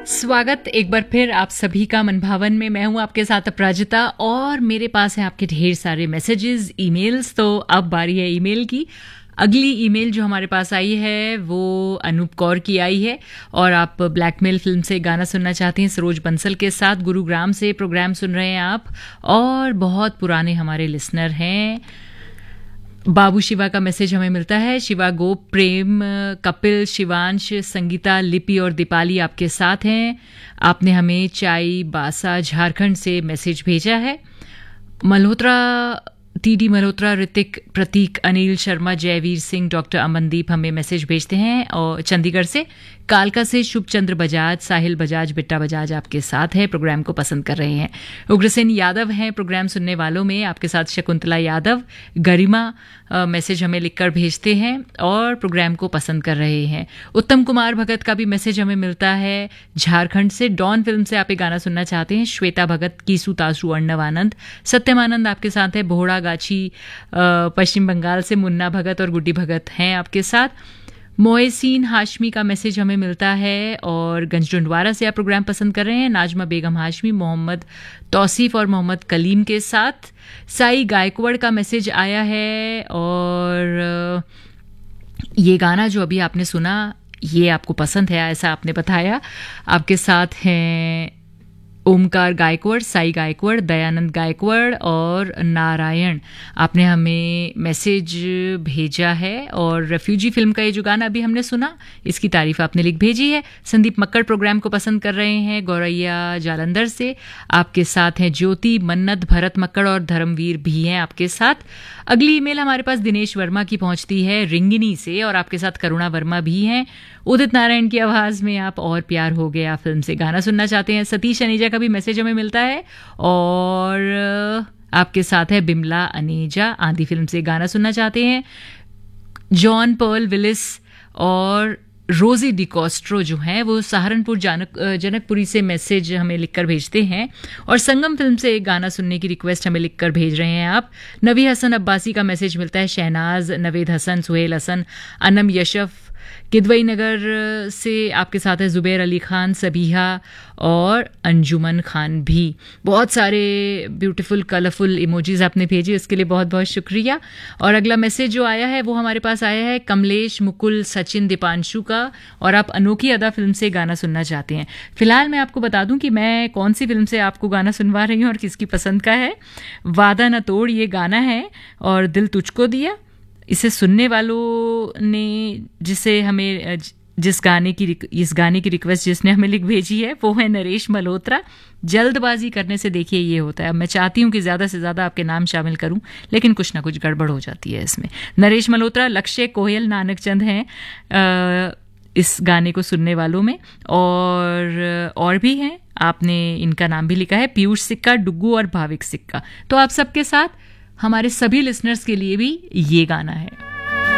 स्वागत एक बार फिर आप सभी का मनभावन में। मैं हूं आपके साथ अपराजिता और मेरे पास है आपके ढेर सारे मैसेजेस, ईमेल्स। तो अब बारी है ईमेल की। अगली ईमेल जो हमारे पास आई है वो अनूप कौर की आई है और आप ब्लैकमेल फिल्म से गाना सुनना चाहते हैं सरोज बंसल के साथ। गुरुग्राम से प्रोग्राम सुन रहे हैं आप और बहुत पुराने हमारे लिसनर हैं। बाबू शिवा का मैसेज हमें मिलता है। शिवा गोप, प्रेम, कपिल, शिवांश, संगीता, लिपि और दीपाली आपके साथ हैं। आपने हमें चाई बासा झारखंड से मैसेज भेजा है। मल्होत्रा, टीडी मल्होत्रा, ऋतिक, प्रतीक, अनिल शर्मा, जयवीर सिंह, डॉक्टर अमनदीप हमें मैसेज भेजते हैं और चंडीगढ़ से। कालका से शुभचंद्र बजाज, साहिल बजाज, बिट्टा बजाज आपके साथ है, प्रोग्राम को पसंद कर रहे हैं। उग्रसेन यादव हैं प्रोग्राम सुनने वालों में, आपके साथ शकुंतला यादव। गरिमा मैसेज हमें लिखकर भेजते हैं और प्रोग्राम को पसंद कर रहे हैं। उत्तम कुमार भगत का भी मैसेज हमें मिलता है झारखंड से। डॉन फिल्म से आप एक गाना सुनना चाहते हैं। श्वेता भगत, कीसु तासु, अर्णव आनंद, सत्यम आनंद आपके साथ है। बोहड़ा गाछी पश्चिम बंगाल से मुन्ना भगत और गुड्डी भगत हैं आपके साथ। मोहसिन हाशमी का मैसेज हमें मिलता है और गंजडुंडवारा से आप प्रोग्राम पसंद कर रहे हैं। नाजमा बेगम हाशमी, मोहम्मद तौसीफ और मोहम्मद कलीम के साथ। साई गायकवाड़ का मैसेज आया है और ये गाना जो अभी आपने सुना ये आपको पसंद है ऐसा आपने बताया। आपके साथ हैं ओमकार गायकवाड़, साई गायकवाड़, दयानंद गायकवाड़ और नारायण। आपने हमें मैसेज भेजा है और रेफ्यूजी फिल्म का ये जो गाना अभी हमने सुना इसकी तारीफ आपने लिख भेजी है। संदीप मक्कड़ प्रोग्राम को पसंद कर रहे हैं गौरैया जालंधर से। आपके साथ हैं ज्योति, मन्नत, भरत मक्कड़ और धर्मवीर भी हैं आपके साथ। अगली ईमेल हमारे पास दिनेश वर्मा की पहुंचती है रिंगिनी से और आपके साथ करुणा वर्मा भी हैं। उदित नारायण की आवाज में आप और प्यार हो गया फिल्म से गाना सुनना चाहते हैं। सतीश अनेजा का भी मैसेज हमें मिलता है और आपके साथ है बिमला अनेजा, आंधी फिल्म से गाना सुनना चाहते हैं। जॉन पर्ल विलिस और रोजी डिकॉस्ट्रो जो हैं वो सहारनपुर जनकपुरी से मैसेज हमें लिखकर भेजते हैं और संगम फिल्म से एक गाना सुनने की रिक्वेस्ट हमें लिखकर भेज रहे हैं आप। नबी हसन अब्बासी का मैसेज मिलता है। शहनाज, नवेद हसन, सुहेल हसन, अनम यशफ, किदवई नगर से आपके साथ है जुबैर अली खान, सबीहा और अंजुमन खान भी। बहुत सारे ब्यूटीफुल कलरफुल इमोजीज आपने भेजे, इसके लिए बहुत बहुत शुक्रिया। और अगला मैसेज जो आया है वो हमारे पास आया है कमलेश, मुकुल, सचिन, दीपांशु का और आप अनोखी अदा फिल्म से गाना सुनना चाहते हैं। फिलहाल मैं आपको बता दूं कि मैं कौन सी फिल्म से आपको गाना सुनवा रही हूँ और किसकी पसंद का है। वादा न तोड़ ये गाना है और दिल तुझको दिया। इसे सुनने वालों ने इस गाने की रिक्वेस्ट जिसने हमें लिख भेजी है वो है नरेश मल्होत्रा। जल्दबाजी करने से देखिए ये होता है, अब मैं चाहती हूँ कि ज़्यादा से ज़्यादा आपके नाम शामिल करूँ लेकिन कुछ ना कुछ गड़बड़ हो जाती है इसमें। नरेश मल्होत्रा, लक्ष्य कोयल, नानक चंद हैं इस गाने को सुनने वालों में और भी हैं। आपने इनका नाम भी लिखा है, पीयूष सिक्का, डुग्गू और भाविक सिक्का। तो आप सबके साथ हमारे सभी लिसनर्स के लिए भी ये गाना है।